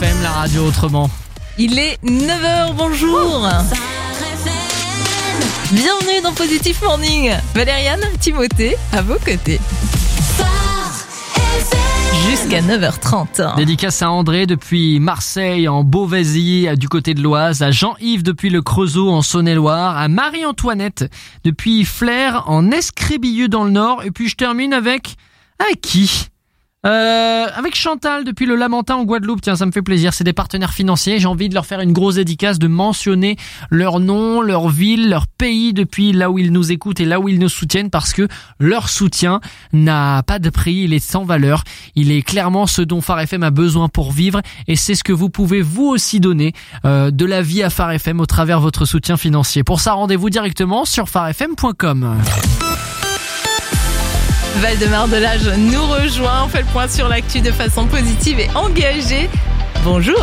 FM, la radio autrement. Il est 9h, bonjour. Bienvenue dans Positif Morning. Valériane, Timothée, à vos côtés. Jusqu'à 9h30. Dédicace à André depuis Marseille, en Beauvaisis, du côté de l'Oise, à Jean-Yves depuis le Creusot, en Saône-et-Loire, à Marie-Antoinette depuis Flers, en Escrébilieu dans le Nord. Et puis je termine avec qui avec Chantal depuis le Lamentin en Guadeloupe. Tiens, ça me fait plaisir, c'est des partenaires financiers. J'ai envie de leur faire une grosse dédicace, de mentionner leur nom, leur ville, leur pays depuis là où ils nous écoutent et là où ils nous soutiennent, parce que leur soutien n'a pas de prix, il est sans valeur. Il est clairement ce dont Phare FM a besoin pour vivre, et c'est ce que vous pouvez vous aussi donner de la vie à Phare FM au travers de votre soutien financier. Pour ça, rendez-vous directement sur pharefm.com. Valdemar Delage nous rejoint. On fait le point sur l'actu de façon positive et engagée. Bonjour.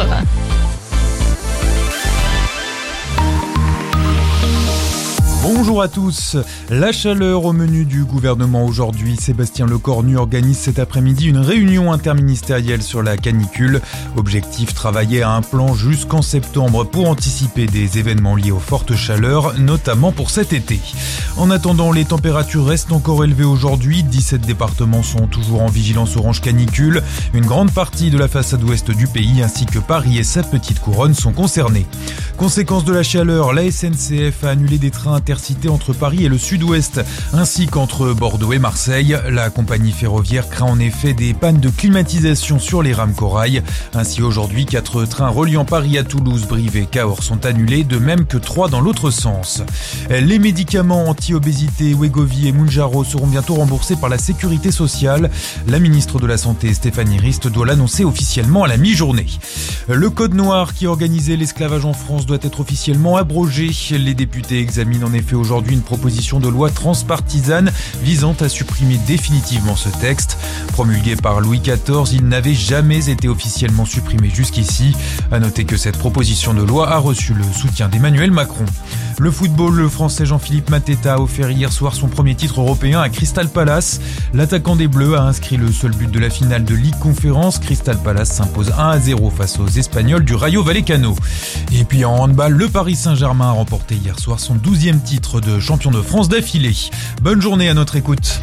Bonjour à tous. La chaleur au menu du gouvernement aujourd'hui. Sébastien Lecornu organise cet après-midi une réunion interministérielle sur la canicule. Objectif, travailler à un plan jusqu'en septembre pour anticiper des événements liés aux fortes chaleurs, notamment pour cet été. En attendant, les températures restent encore élevées aujourd'hui. 17 départements sont toujours en vigilance orange canicule. Une grande partie de la façade ouest du pays ainsi que Paris et sa petite couronne sont concernés. Conséquence de la chaleur, la SNCF a annulé des trains intercités entre Paris et le sud-ouest, ainsi qu'entre Bordeaux et Marseille. La compagnie ferroviaire craint en effet des pannes de climatisation sur les rames corail. Ainsi, aujourd'hui, 4 trains reliant Paris à Toulouse, Brive et Cahors sont annulés, de même que 3 dans l'autre sens. Les médicaments anti-obésité Wegovy et Mounjaro seront bientôt remboursés par la Sécurité sociale. La ministre de la Santé, Stéphanie Rist, doit l'annoncer officiellement à la mi-journée. Le code noir qui organisait l'esclavage en France doit être officiellement abrogé. Les députés examinent en effet aujourd'hui une proposition de loi transpartisane visant à supprimer définitivement ce texte. Promulgué par Louis XIV, il n'avait jamais été officiellement supprimé jusqu'ici. À noter que cette proposition de loi a reçu le soutien d'Emmanuel Macron. Le football, le français Jean-Philippe Mateta a offert hier soir son premier titre européen à Crystal Palace. L'attaquant des Bleus a inscrit le seul but de la finale de Ligue Conférence. Crystal Palace s'impose 1-0 face aux Espagnols du Rayo Vallecano. Et puis en handball, le Paris Saint-Germain a remporté hier soir son 12e titre de champion de France d'affilée. Bonne journée à notre écoute.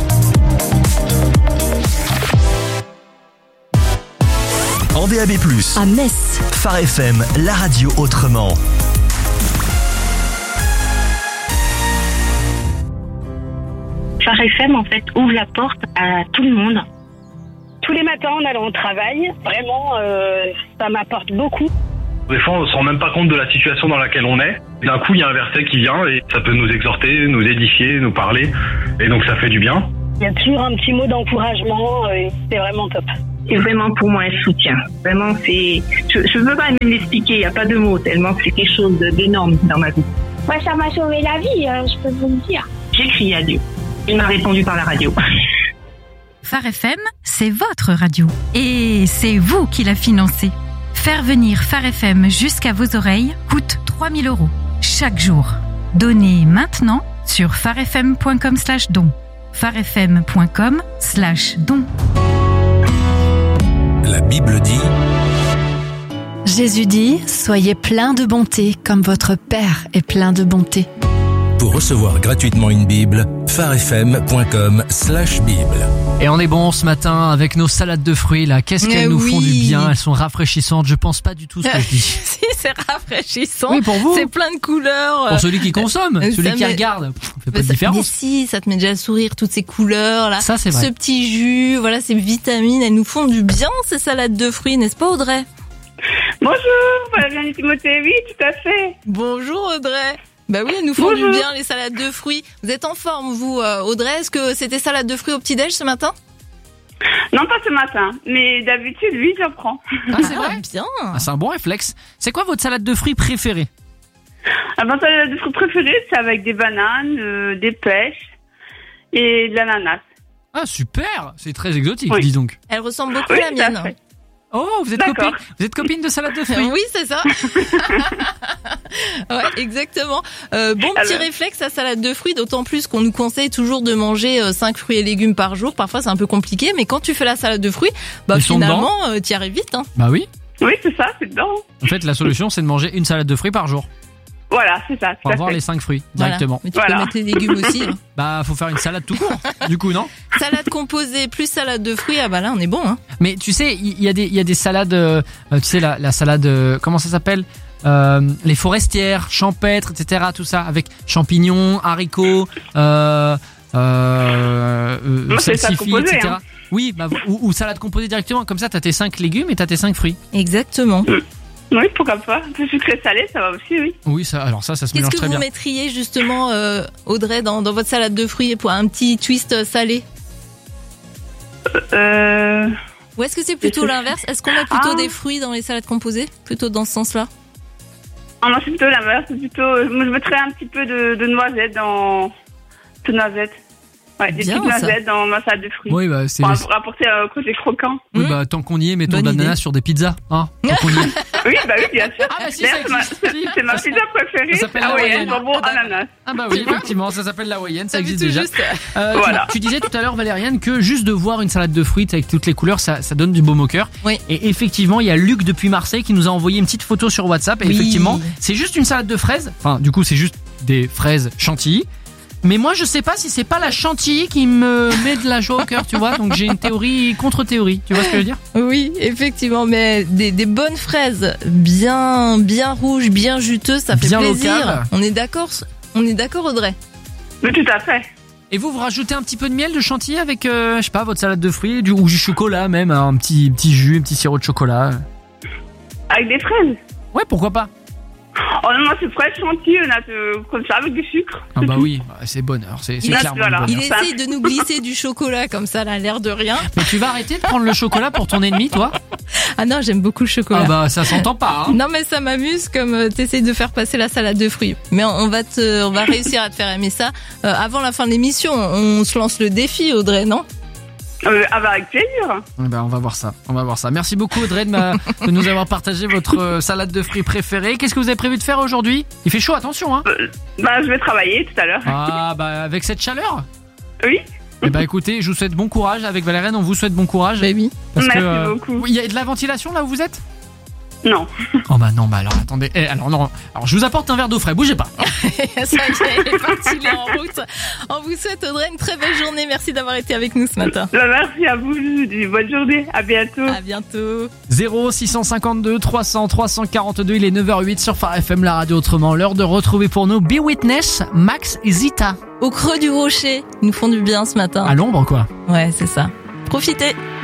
En DAB+, à Metz, Phare FM, la radio autrement. Phare FM, en fait, ouvre la porte à tout le monde. Tous les matins en allant au travail, vraiment, ça m'apporte beaucoup. Des fois, on ne se rend même pas compte de la situation dans laquelle on est. D'un coup, il y a un verset qui vient et ça peut nous exhorter, nous édifier, nous parler. Et donc, ça fait du bien. Il y a toujours un petit mot d'encouragement et c'est vraiment top. C'est vraiment pour moi un soutien. Vraiment, c'est... Je ne peux pas même l'expliquer, il n'y a pas de mots, tellement c'est quelque chose d'énorme dans ma vie. Moi, ça m'a sauvé la vie, je peux vous le dire. J'ai crié à Dieu. Il m'a répondu par la radio. Phare FM, c'est votre radio. Et c'est vous qui la financez. Faire venir Phare FM jusqu'à vos oreilles coûte 3 000 € chaque jour. Donnez maintenant sur pharefm.com/don. pharefm.com/don. La Bible dit... Jésus dit, soyez pleins de bonté comme votre Père est plein de bonté. Pour recevoir gratuitement une Bible, pharefm.com/Bible. Et on est bon ce matin avec nos salades de fruits là. Qu'est-ce qu'elles nous font du bien. Elles sont rafraîchissantes. Je pense pas du tout ce que je dis. Si, c'est rafraîchissant. Oui, pour vous. C'est plein de couleurs. Pour celui qui consomme, celui qui regarde, fait pas de différence. Mais si, ça te met déjà le sourire, toutes ces couleurs là. Ça, c'est vrai. Ce petit jus, voilà, ces vitamines, elles nous font du bien, ces salades de fruits, n'est-ce pas Audrey? Bonjour, Valériane et Timothée, oui, tout à fait. Bonjour Audrey. Bah oui, elles nous font du bien les salades de fruits. Vous êtes en forme vous Audrey? Est-ce que c'était salade de fruits au petit-déj ce matin? Non, pas ce matin, mais d'habitude, oui, j'en prends. Ah, c'est vrai? Bien. Ah, c'est un bon réflexe. C'est quoi votre salade de fruits préférée? Ma salade de fruits préférée, c'est avec des bananes, des pêches et de l'ananas. Ah, super. C'est très exotique, dis donc. Elle ressemble beaucoup à la mienne. Oh, vous êtes copine de salade de fruits? Oui, c'est ça. Ouais, exactement. Petit réflexe à salade de fruits, d'autant plus qu'on nous conseille toujours de manger 5 fruits et légumes par jour. Parfois, c'est un peu compliqué, mais quand tu fais la salade de fruits, finalement, t'y arrives vite. Hein. Bah oui. Oui, c'est ça, c'est dedans. En fait, la solution, c'est de manger une salade de fruits par jour. Voilà, c'est ça. Pour avoir les 5 fruits directement. Mais tu peux mettre les légumes aussi. Hein. Bah, faut faire une salade tout court. Du coup, non? Salade composée plus salade de fruits, ah bah là, on est bon. Hein. Mais tu sais, il y a des salades. Tu sais, la salade. Comment ça s'appelle? Les forestières, champêtres, etc. Tout ça avec champignons, haricots, salsifis, etc. Hein. Oui, bah, ou salade composée directement. Comme ça, t'as tes 5 légumes et t'as tes 5 fruits. Exactement. Oui, pourquoi pas. Un peu sucré salé, ça va aussi, oui. Oui, ça se mélange très bien. Qu'est-ce que vous mettriez justement, Audrey, dans votre salade de fruits pour un petit twist salé? Ou est-ce que c'est plutôt l'inverse? Est-ce qu'on met plutôt des fruits dans les salades composées? Plutôt dans ce sens-là? Ah non, c'est plutôt l'inverse. C'est plutôt, moi, je mettrais un petit peu de noisettes dans... De noisettes. Ouais, des petites noisettes dans ma salade de fruits. Oui, bah, c'est... Pour apporter un côté croquant. Oui, bah, tant qu'on y est, mettons de l'ananas sur des pizzas, hein. Tant qu'on y est. Oui, bien sûr. Ah, bah, si, ça existe. C'est ma pizza préférée. Ça s'appelle la Hawaïenne. Jambon, ananas. Ah, bah oui, effectivement, ça s'appelle la Hawaïenne, ça existe déjà. Voilà. Tu disais tout à l'heure, Valériane, que juste de voir une salade de fruits avec toutes les couleurs, ça donne du baume au cœur. Oui. Et effectivement, il y a Luc depuis Marseille qui nous a envoyé une petite photo sur WhatsApp. Et effectivement, c'est juste une salade de fraises. Enfin, du coup, c'est juste des fraises chantilly. Mais moi, je sais pas si c'est pas la chantilly qui me met de la joie au cœur, tu vois. Donc j'ai une théorie contre-théorie. Tu vois ce que je veux dire? Oui, effectivement, mais des bonnes fraises bien rouges, bien juteuses, ça fait bien plaisir. Local. On est d'accord, Audrey? Oui, tout à fait. Et vous rajoutez un petit peu de miel, de chantilly avec, je sais pas, votre salade de fruits, ou du chocolat même, un petit jus, un petit sirop de chocolat. Avec des fraises? Ouais, pourquoi pas? Oh non, c'est fraise chantilly, comme ça, avec du sucre. Ah bah oui, c'est bonheur, c'est clairement voilà. bonheur. Il essaye de nous glisser du chocolat comme ça, là, l'air de rien. Mais tu vas arrêter de prendre le chocolat pour ton ennemi, toi? Ah non, j'aime beaucoup le chocolat. Ah bah ça s'entend pas. Hein. Non mais ça m'amuse comme t'essayes de faire passer la salade de fruits. Mais on va réussir à te faire aimer ça. Avant la fin de l'émission, on se lance le défi, Audrey, non? Ah bah avec plaisir. Bah on va voir ça. Merci beaucoup Audrey de nous avoir partagé votre salade de fruits préférée. Qu'est-ce que vous avez prévu de faire aujourd'hui? Il fait chaud, attention hein. Bah je vais travailler tout à l'heure. Ah bah avec cette chaleur? Oui. Eh bah écoutez, je vous souhaite bon courage. Avec Valériane, on vous souhaite bon courage. Baby. Merci beaucoup. Il y a de la ventilation là où vous êtes? Non. Oh bah non, bah alors attendez. Alors je vous apporte un verre d'eau frais, bougez pas. Ça y est, il est parti, il est en route. On vous souhaite, Audrey, une très belle journée. Merci d'avoir été avec nous ce matin. Merci à vous, je vous dis bonne journée. À bientôt. À bientôt. 0652 300 342, il est 9h08 sur Phare FM, la radio autrement. L'heure de retrouver pour nous Be Witness, Max et Zita. Au creux du rocher, ils nous font du bien ce matin. À l'ombre quoi. Ouais, c'est ça. Profitez.